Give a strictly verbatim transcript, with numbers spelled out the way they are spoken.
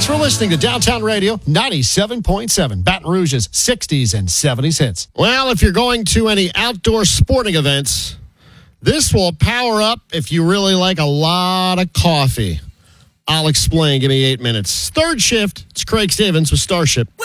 Thanks for listening to Downtown Radio ninety-seven point seven, Baton Rouge's sixties and seventies hits. Well, if you're going to any outdoor sporting events, this will power up if you really like a lot of coffee. I'll explain. Give me eight minutes. Third shift, it's Craig Stevens with Starship.